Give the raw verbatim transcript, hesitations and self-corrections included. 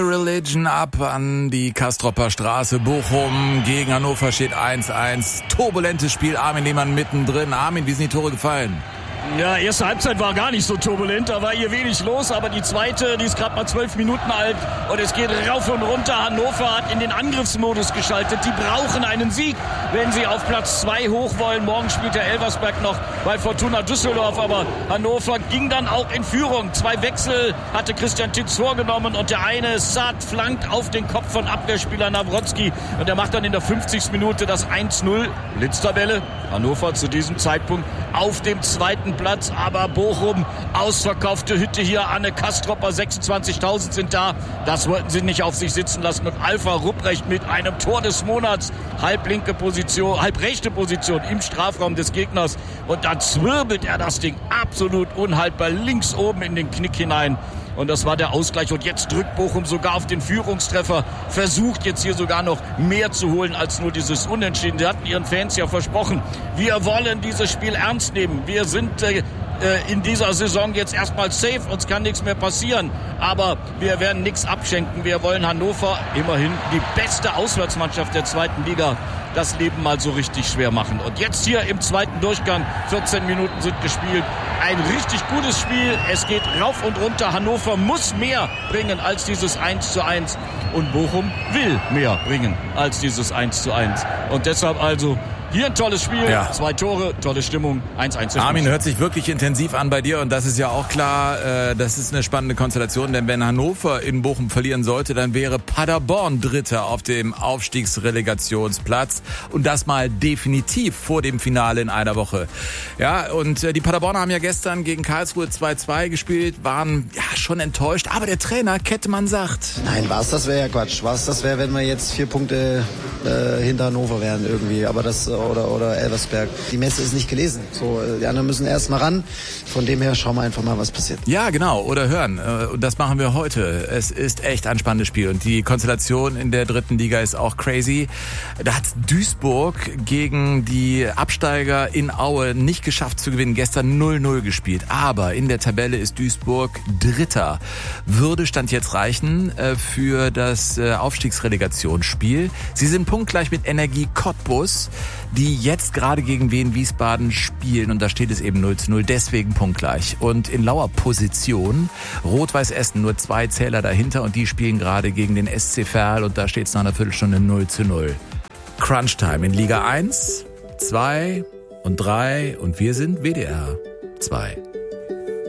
Religion ab an die Castropper Straße. Bochum gegen Hannover steht eins eins. Turbulentes Spiel. Armin Lehmann mittendrin. Armin, wie sind die Tore gefallen? Ja, erste Halbzeit war gar nicht so turbulent, da war hier wenig los, aber die zweite, die ist gerade mal zwölf Minuten alt und es geht rauf und runter. Hannover hat in den Angriffsmodus geschaltet, die brauchen einen Sieg, wenn sie auf Platz zwei hoch wollen. Morgen spielt der Elversberg noch bei Fortuna Düsseldorf, aber Hannover ging dann auch in Führung. Zwei Wechsel hatte Christian Titz vorgenommen und der eine, Saad, flankt auf den Kopf von Abwehrspieler Nawrocki und der macht dann in der fünfzigsten Minute das eins null. Blitztabelle, Hannover zu diesem Zeitpunkt auf dem zweiten Platz, aber Bochum, ausverkaufte Hütte hier, Anne Castropper, sechsundzwanzigtausend sind da, das wollten sie nicht auf sich sitzen lassen und Alpha Rupprecht mit einem Tor des Monats, halblinke Position, halbrechte Position im Strafraum des Gegners und dann zwirbelt er das Ding absolut unhaltbar links oben in den Knick hinein. Und das war der Ausgleich. Und jetzt drückt Bochum sogar auf den Führungstreffer. Versucht jetzt hier sogar noch mehr zu holen als nur dieses Unentschieden. Sie hatten ihren Fans ja versprochen, wir wollen dieses Spiel ernst nehmen. Wir sind äh, in dieser Saison jetzt erstmal safe. Uns kann nichts mehr passieren. Aber wir werden nichts abschenken. Wir wollen Hannover, immerhin die beste Auswärtsmannschaft der zweiten Liga, das Leben mal so richtig schwer machen. Und jetzt hier im zweiten Durchgang, vierzehn Minuten sind gespielt. Ein richtig gutes Spiel. Es geht rauf und runter. Hannover muss mehr bringen als dieses eins zu eins. Und Bochum will mehr bringen als dieses eins zu eins. Und deshalb also hier ein tolles Spiel, ja. Zwei Tore, tolle Stimmung, eins eins. Armin, hört sich wirklich intensiv an bei dir und das ist ja auch klar, äh, das ist eine spannende Konstellation, denn wenn Hannover in Bochum verlieren sollte, dann wäre Paderborn Dritter auf dem Aufstiegsrelegationsplatz und das mal definitiv vor dem Finale in einer Woche. Ja, und äh, die Paderborner haben ja gestern gegen Karlsruhe zwei zwei gespielt, waren ja schon enttäuscht, aber der Trainer Kettemann sagt... Nein, was das wäre ja Quatsch, was das wäre, wenn wir jetzt vier Punkte äh, hinter Hannover wären irgendwie, aber das... oder oder Elversberg. Die Messe ist nicht gelesen. So, die anderen müssen erst mal ran. Von dem her schauen wir einfach mal, was passiert. Ja, genau. Oder hören. Und das machen wir heute. Es ist echt ein spannendes Spiel. Und die Konstellation in der dritten Liga ist auch crazy. Da hat Duisburg gegen die Absteiger in Aue nicht geschafft zu gewinnen. Gestern null null gespielt. Aber in der Tabelle ist Duisburg Dritter. Würde Stand jetzt reichen für das Aufstiegsrelegationsspiel. Sie sind punktgleich mit Energie Cottbus, die jetzt gerade gegen Wien Wiesbaden spielen und da steht es eben null zu null, deswegen punktgleich. Und in lauer Position Rot-Weiß Essen, nur zwei Zähler dahinter und die spielen gerade gegen den S C Verl und da steht es nach einer Viertelstunde null zu null. Crunchtime in Liga eins, zwei und drei und wir sind W D R zwei.